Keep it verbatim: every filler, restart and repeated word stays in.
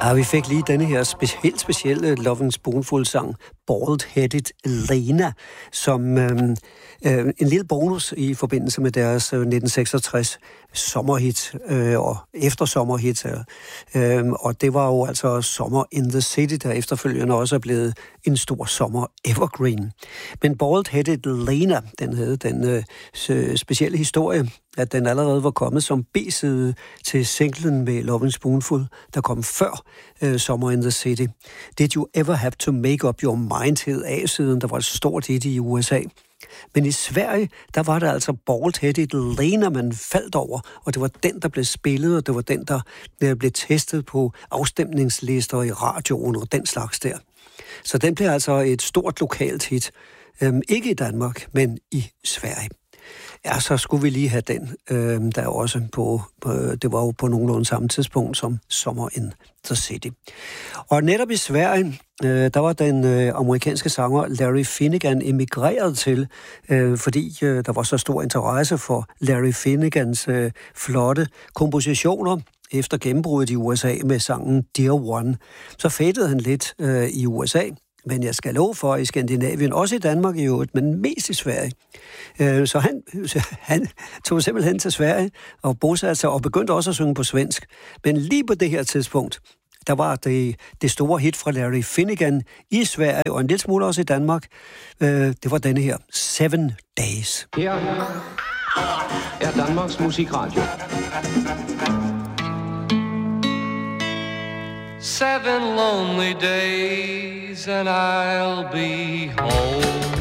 Ah, vi fik lige denne her spe- helt specielle Lovin' Spoonful-sang, Bald-Headed Lena, som øh, øh, en lille bonus i forbindelse med deres øh, nitten seksogtres sommerhit øh, og eftersommerhit. Øh, og det var jo altså Summer in the City, der efterfølgende også er blevet en stor sommer evergreen. Men Bald-Headed Lena, den havde den øh, specielle historie, at den allerede var kommet som B-side til singlen med Lovin' Spoonful, der kom før uh, Summer in the City. Did You Ever Have to Make Up Your Mind hed A-siden, der var et stort hit i U S A. Men i Sverige, der var der altså Bald-Headed Lena, man faldt over, og det var den, der blev spillet, og det var den, der, der blev testet på afstemningslister i radioen og den slags der. Så den blev altså et stort lokalt hit. Um, ikke i Danmark, men i Sverige. Ja, så skulle vi lige have den, øh, der er også på, på, det var jo på nogenlunde samme tidspunkt som Summer in the City. Og netop i Sverige, øh, der var den øh, amerikanske sanger Larry Finnegan emigreret til, øh, fordi øh, der var så stor interesse for Larry Finnegans øh, flotte kompositioner efter gennembruddet i U S A med sangen Dear One. Så fadede han lidt øh, i U S A, men jeg skal love for i Skandinavien, også i Danmark i øvrigt, men mest i Sverige. Så han, han tog simpelthen til Sverige og bosatte sig og begyndte også at synge på svensk. Men lige på det her tidspunkt, der var det, det store hit fra Larry Finnegan i Sverige, og en lille smule også i Danmark. Det var denne her, Seven Days. Her er Danmarks Musikradio. Seven lonely days and I'll be home.